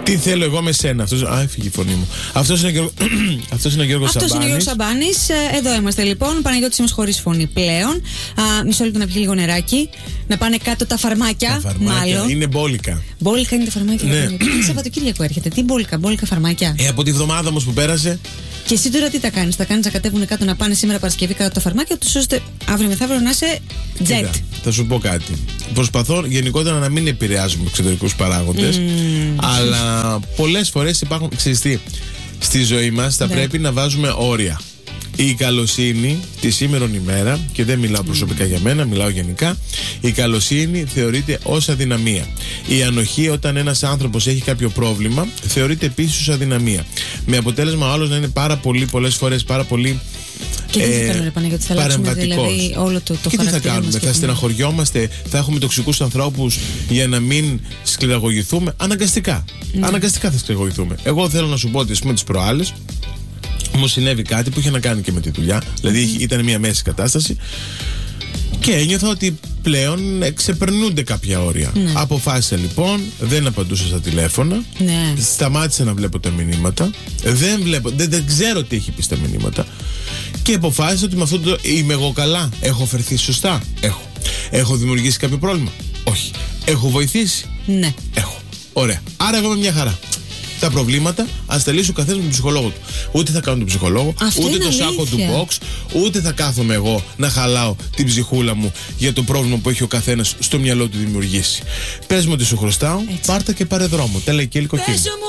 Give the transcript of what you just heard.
Τι θέλω εγώ με σένα. Έφυγε η φωνή μου. Αυτός είναι ο Γιώργος Σαμπάνης. Αυτός είναι ο Γιώργος Σαμπάνης. Εδώ είμαστε λοιπόν. Παναγιώτης είμαστε χωρίς φωνή πλέον. Μισό λεπτό να πιει λίγο νεράκι. Να πάνε κάτω τα φαρμάκια. Μάλλον. Είναι μπόλικα. Μπόλικα είναι τα φαρμάκια. Ναι. Σαββατοκύριακο έρχεται. Τι μπόλικα φαρμάκια. Από τη βδομάδα όμως που πέρασε. Και εσύ τώρα τι τα κάνεις? Τα κάνεις να κατέβουν κάτω, να πάνε σήμερα Παρασκευή κάτω τα φαρμάκια τους, ώστε αύριο μεθαύριο να είσαι jet. Κοίτα, θα σου πω κάτι. Προσπαθώ γενικότερα να μην επηρεάζουμε εξωτερικούς παράγοντες, αλλά πολλές φορές υπάρχουν. Ξέρεις τι, στη ζωή μας θα πρέπει να βάζουμε όρια. Η καλοσύνη τη σήμερον ημέρα, και δεν μιλάω προσωπικά για μένα, μιλάω γενικά, η καλοσύνη θεωρείται ως αδυναμία. Η ανοχή, όταν ένας άνθρωπος έχει κάποιο πρόβλημα, θεωρείται επίσης ως αδυναμία. Με αποτέλεσμα ο άλλος να είναι πολλές φορές πάρα πολύ. Και τι θα κάνουμε, Παναγιώτη, θα αλλάξουμε δηλαδή όλο το και τι θα κάνουμε, θα στεναχωριόμαστε, θα έχουμε τοξικούς ανθρώπους για να μην σκληραγωγηθούμε? Αναγκαστικά. Αναγκαστικά θα σκληραγωγηθούμε. Εγώ θέλω να σου πω ότι, ας πούμε, τις προάλλες μου συνέβη κάτι που είχε να κάνει και με τη δουλειά. Δηλαδή ήταν μια μέση κατάσταση και ένιωθα ότι πλέον ξεπερνούνται κάποια όρια. Αποφάσισα λοιπόν, δεν απαντούσα στα τηλέφωνα. Σταμάτησα να βλέπω τα μηνύματα. Δεν ξέρω τι έχει πει στα μηνύματα. Και αποφάσισα ότι με αυτό το είμαι εγώ καλά. Έχω φερθεί σωστά? Έχω δημιουργήσει κάποιο πρόβλημα? Όχι. Έχω βοηθήσει? Ναι. Έχω. Ωραία. Άρα εγώ είμαι μια χαρά. Τα προβλήματα ας τα λύσει ο καθένας με τον ψυχολόγο του. Ούτε θα κάνω τον ψυχολόγο, ούτε το σάκο του box, ούτε θα κάθομαι εγώ να χαλάω την ψυχούλα μου για το πρόβλημα που έχει ο καθένας στο μυαλό του δημιουργήσει. Πες μου ότι σου χρωστάω, πάρτα και πάρε δρόμο. Τέλα και υλικοκίνη.